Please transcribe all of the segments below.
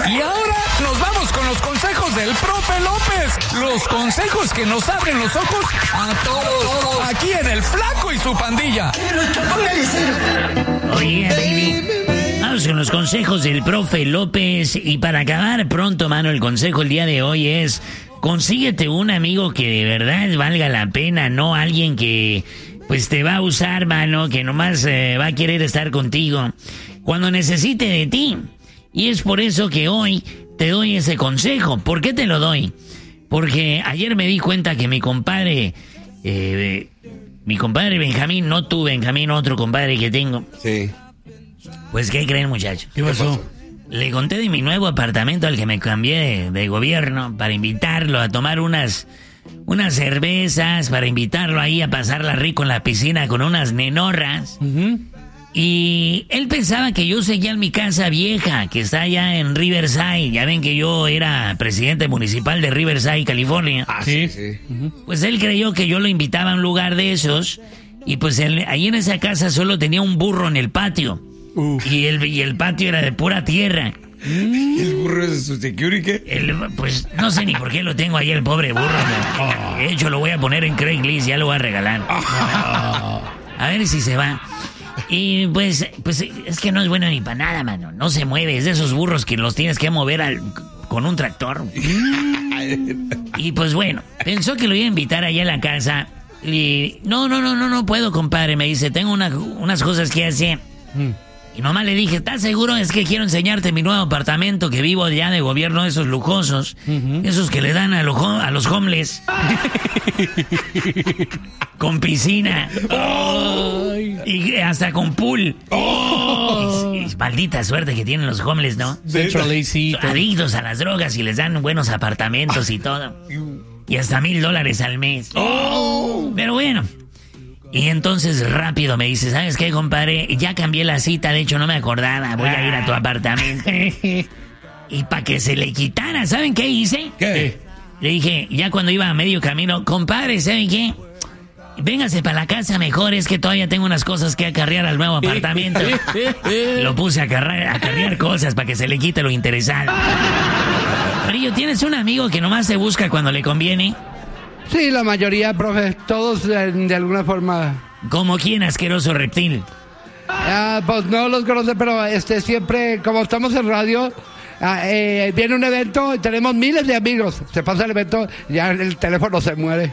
Y ahora nos vamos con los consejos del profe López. Los consejos que nos abren los ojos a todos. Aquí en El Flaco y su pandilla. Oye, baby. Vamos con los consejos del profe López. Y para acabar pronto, mano, el consejo el día de hoy es: consíguete un amigo que de verdad valga la pena, no alguien que pues te va a usar, mano, que nomás va a querer estar contigo cuando necesite de ti. Y es por eso que hoy te doy ese consejo. ¿Por qué te lo doy? Porque ayer me di cuenta que mi compadre Benjamín, no tú, Benjamín, otro compadre que tengo. Sí. Pues, ¿qué creen, muchachos? ¿Qué pasó? Le conté de mi nuevo apartamento al que me cambié de gobierno para invitarlo a tomar unas cervezas, para invitarlo ahí a pasarla rico en la piscina con unas nenorras. Y él pensaba que yo seguía en mi casa vieja, que está allá en Riverside. Ya ven que yo era presidente municipal de Riverside, California. Ah, sí. Pues él creyó que yo lo invitaba a un lugar de esos. Y pues ahí en esa casa solo tenía un burro en el patio. Y el patio era de pura tierra. ¿El burro es de su security? Pues no sé ni por qué lo tengo ahí, el pobre burro. De hecho, lo voy a poner en Craigslist, ya lo voy a regalar. A ver si se va. Y pues es que no es bueno ni para nada, mano. No se mueve, es de esos burros que los tienes que mover con un tractor. Y pues bueno, pensó que lo iba a invitar allá a la casa. Y no puedo, compadre. Me dice, tengo unas cosas que hacer. Y nomás le dije, ¿estás seguro? Es que quiero enseñarte mi nuevo apartamento que vivo ya de gobierno, esos lujosos. Esos que le dan a los homeless. Con piscina. Y hasta con pool. Y maldita suerte que tienen los homeless, ¿no? Adictos a las drogas y les dan buenos apartamentos y todo. Y hasta $1,000 al mes. Pero bueno. Y entonces rápido me dice, ¿sabes qué, compadre? Ya cambié la cita, de hecho no me acordaba. Voy a ir a tu apartamento. Y para que se le quitara, ¿saben qué hice? ¿Qué? Le dije, ya cuando iba a medio camino, compadre, ¿saben qué? Véngase para la casa mejor, es que todavía tengo unas cosas que acarrear al nuevo apartamento. Lo puse a acarrear cosas para que se le quite lo interesado. Brillo, ¿tienes un amigo que nomás te busca cuando le conviene? Sí, la mayoría, profe, todos de alguna forma. ¿Como quién, asqueroso reptil? Pues no los conoce, pero siempre, como estamos en radio, viene un evento y tenemos miles de amigos. Se pasa el evento, ya el teléfono se muere.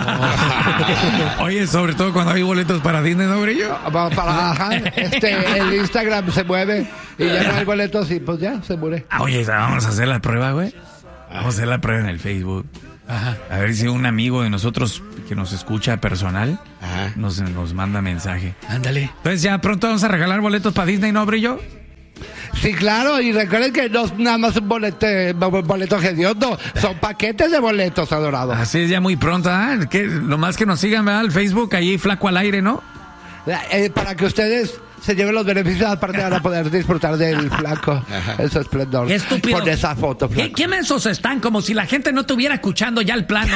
Oye, sobre todo cuando hay boletos para Disney, ¿no, Brillo? El Instagram se mueve y ya no hay boletos y pues ya se muere. Oye, vamos a hacer la prueba, güey. Vamos a hacer la prueba en el Facebook. Ajá. A ver si un amigo de nosotros que nos escucha personal nos manda mensaje. Ándale. Entonces ya pronto vamos a regalar boletos para Disney, ¿no, Brillo? Sí, claro, y recuerden que no es nada más un boleto hediondo, son paquetes de boletos, adorado. Así es, ya muy pronto, lo más que nos sigan, ¿verdad? El Facebook, ahí Flaco al Aire, ¿no? Para que ustedes se lleven los beneficios, aparte van a poder disfrutar del Flaco, ese esplendor. ¡Qué estúpido! Con esa foto, Flaco. ¿Qué mensos están? Como si la gente no estuviera escuchando ya el plan, ¿no?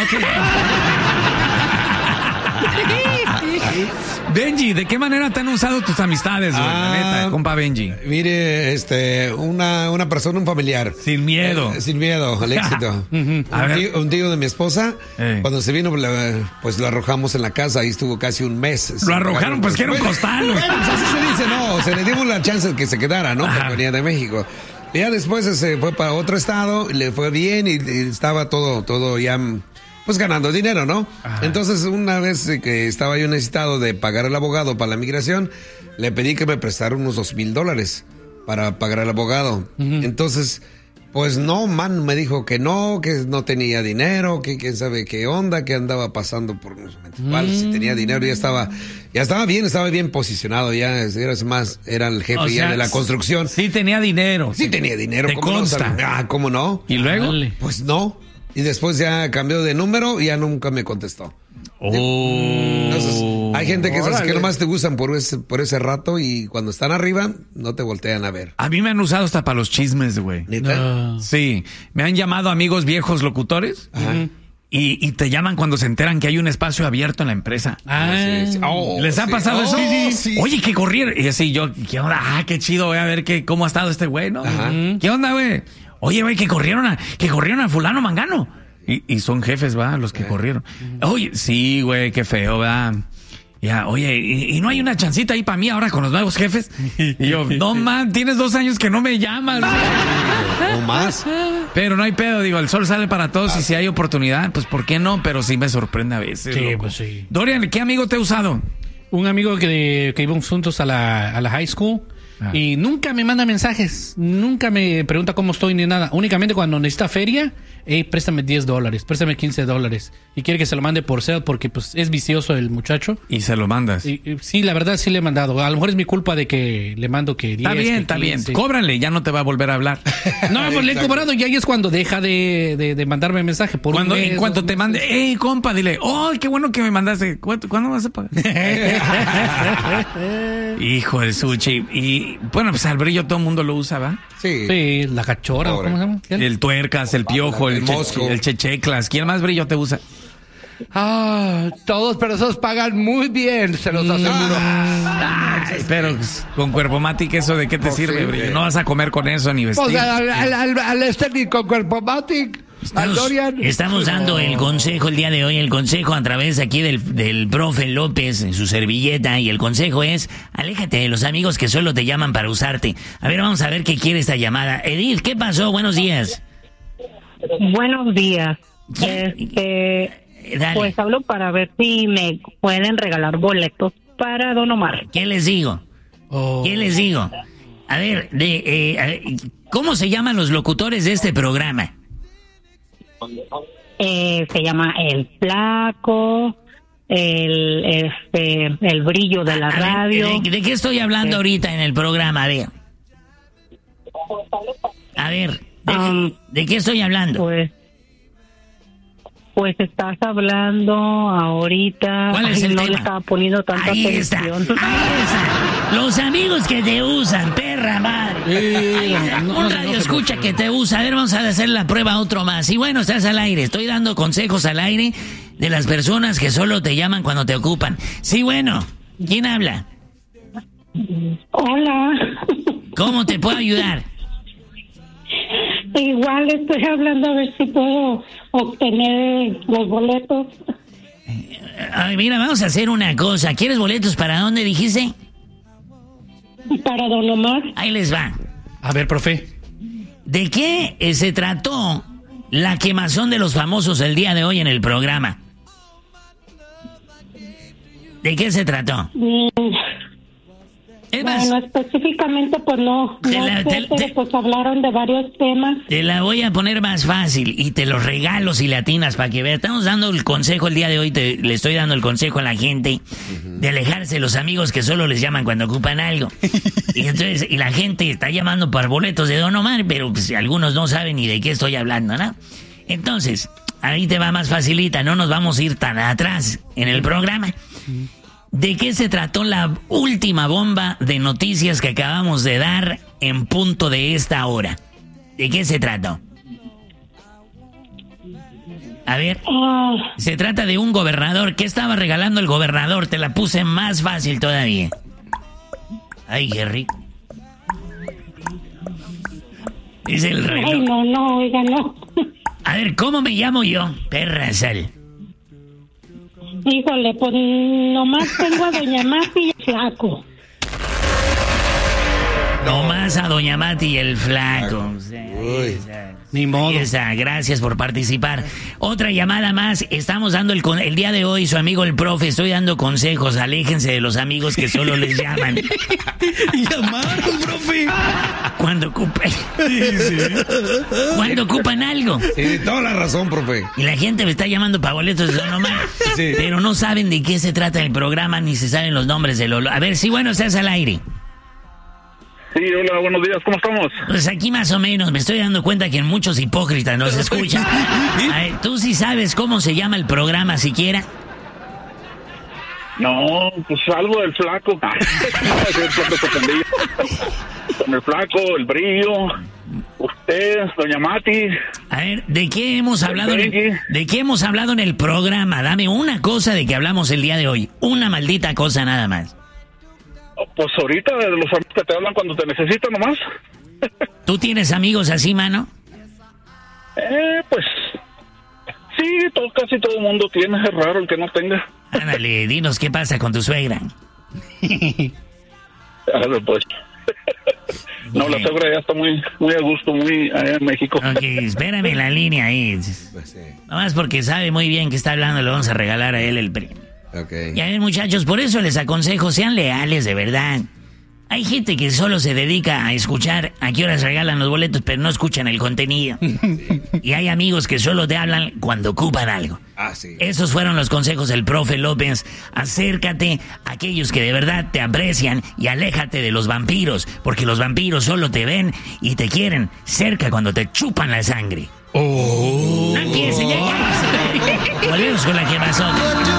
Benji, ¿de qué manera te han usado tus amistades, güey? La neta, compa Benji. Mire, una persona, un familiar. Sin miedo. Sin miedo, al éxito. Un tío de mi esposa, cuando se vino, pues lo arrojamos en la casa, ahí estuvo casi un mes. Lo arrojaron, pues que era un costal, güey. Bueno, pues así se dice, no, se le dimos la chance de que se quedara, ¿no? Porque venía de México. Y ya después se fue para otro estado, le fue bien y estaba todo ya... Pues ganando dinero, ¿no? Ajá. Entonces, una vez que estaba yo necesitado de pagar al abogado para la migración, le pedí que me prestara unos $2,000 para pagar al abogado. Entonces, pues no, me dijo que no tenía dinero, que quién sabe qué onda, que andaba pasando por unos momentos. Si tenía dinero, ya estaba bien posicionado, ya era el jefe ya de la construcción. Sí tenía dinero. Sí tenía dinero. ¿Te consta? ¿Cómo no? ¿Y luego? Pues no. Y después ya cambió de número y ya nunca me contestó. Entonces, hay gente que nomás te gustan por ese rato y cuando están arriba no te voltean a ver. A mí me han usado hasta para los chismes, güey. ¿Neta? No. Sí. Me han llamado amigos viejos locutores. Ajá. Y te llaman cuando se enteran que hay un espacio abierto en la empresa. Sí. ¿Les ha pasado eso? Sí. Oye, que corrieron. Y así yo, ¿qué onda? Qué chido, voy a ver cómo ha estado este güey, ¿no? Ajá. ¿Qué onda, güey? Oye, güey, que corrieron a fulano mangano. Y son jefes, va, los que corrieron. Oye, sí, güey, qué feo, va. Ya, oye, ¿y no hay una chancita ahí para mí ahora con los nuevos jefes? Y yo, no, man, tienes 2 años que no me llamas. O más. Pero no hay pedo, digo, el sol sale para todos y si hay oportunidad, pues ¿por qué no? Pero sí me sorprende a veces. Sí, loco. pues sí. Dorian, ¿qué amigo te he usado? Un amigo que íbamos juntos a la high school y nunca me manda mensajes, nunca me pregunta cómo estoy ni nada. Únicamente cuando necesita feria, préstame $10, préstame $15 y quiere que se lo mande por Zelle porque pues es vicioso el muchacho. Y se lo mandas. Y sí, la verdad sí le he mandado. A lo mejor es mi culpa de que le mando que 10. Está bien. Cóbrale, ya no te va a volver a hablar. No, pues le he cobrado y ahí es cuando deja de mandarme mensaje. En cuanto te mande, compa, dile, qué bueno que me mandaste. ¿Cuándo vas a pagar? Hijo de Suchi. Y bueno, pues al brillo todo el mundo lo usa, ¿va? Sí, la cachora, ¿cómo se llama? El tuercas, el piojo, el mosco, el checheclas. ¿Quién más brillo te usa? Todos, pero esos pagan muy bien, se los aseguro. Pero con Cuerpomatic, ¿eso de qué te sirve, brillo? No vas a comer con eso ni vestir. Pues al ni con Cuerpomatic. Estamos dando el consejo el día de hoy, el consejo a través aquí del profe López en su servilleta, y el consejo es, aléjate de los amigos que solo te llaman para usarte. A ver, vamos a ver qué quiere esta llamada. Edith, ¿qué pasó? Buenos días. Buenos días. Dale. Pues hablo para ver si me pueden regalar boletos para Don Omar. ¿Qué les digo? ¿Qué les digo? A ver, ¿cómo se llaman los locutores de este programa? Se llama El Flaco, el brillo de la radio. ¿De qué estoy hablando ahorita en el programa? A ver, ¿de qué estoy hablando? Pues estás hablando ahorita. ¿Cuál es el tema? Le estaba poniendo tanta atención. Ahí está. Los amigos que te usan, perra madre. Un radio escucha que te usa. A ver, vamos a hacer la prueba otro más. Y bueno, estás al aire. Estoy dando consejos al aire de las personas que solo te llaman cuando te ocupan. Sí, bueno. ¿Quién habla? Hola. ¿Cómo te puedo ayudar? Igual estoy hablando a ver si puedo obtener los boletos. Ay, mira, vamos a hacer una cosa. ¿Quieres boletos para dónde dijiste? Para Don Omar. Ahí les va. A ver, profe. ¿De qué se trató la quemazón de los famosos el día de hoy en el programa? ¿De qué se trató? Bueno, específicamente pues no sé, pues hablaron de varios temas. Te la voy a poner más fácil y te los regalo si latinas para que veas. Estamos dando el consejo el día de hoy, le estoy dando el consejo a la gente de alejarse de los amigos que solo les llaman cuando ocupan algo. Y la gente está llamando para boletos de Don Omar, pero pues, algunos no saben ni de qué estoy hablando, ¿no? Entonces, ahí te va más facilita, no nos vamos a ir tan atrás en el programa. ¿De qué se trató la última bomba de noticias que acabamos de dar en punto de esta hora? ¿De qué se trató? A ver, se trata de un gobernador. ¿Qué estaba regalando el gobernador? Te la puse más fácil todavía. Ay, qué rico. Es el reloj. Ay, no, oiga, no. A ver, ¿cómo me llamo yo? Perra sal. Híjole, pues nomás tengo a Doña Mati y el Flaco. Nomás a Doña Mati y el Flaco. Ni modo. Gracias por participar. Otra llamada más. Estamos dando el día de hoy, su amigo el profe, estoy dando consejos. Aléjense de los amigos que solo les llaman. Llamaron, profe. Cuando ocupan algo. Tiene toda la razón, profe. Y la gente me está llamando para boletos de Don Omar. Sí. Pero no saben de qué se trata el programa, ni se saben los nombres de los... A ver, sí, bueno, estás al aire. Sí, hola, buenos días, ¿cómo estamos? Pues aquí más o menos, me estoy dando cuenta que muchos hipócritas nos escuchan. A ver, ¿tú sí sabes cómo se llama el programa siquiera? No, pues algo del Flaco. Con el Flaco, el brillo, usted, Doña Mati. A ver, ¿de qué hemos hablado en el programa? Dame una cosa de que hablamos el día de hoy. Una maldita cosa nada más. Pues ahorita de los amigos que te hablan cuando te necesitan nomás. ¿Tú tienes amigos así, mano? casi todo el mundo tiene, es raro el que no tenga. Ándale, dinos qué pasa con tu suegra. Pues. No, la suegra ya está muy a gusto, muy allá en México. Ok, espérame en la línea ahí. Nomás porque sabe muy bien que está hablando, le vamos a regalar a él el premio. Okay. Y a ver, muchachos, por eso les aconsejo, sean leales de verdad. Hay gente que solo se dedica a escuchar a qué horas regalan los boletos, pero no escuchan el contenido. Y hay amigos que solo te hablan cuando ocupan algo. Sí. Esos fueron los consejos del profe López. Acércate a aquellos que de verdad te aprecian y aléjate de los vampiros, porque los vampiros solo te ven y te quieren cerca cuando te chupan la sangre. No empiecen, ya. Volvemos con la que pasó.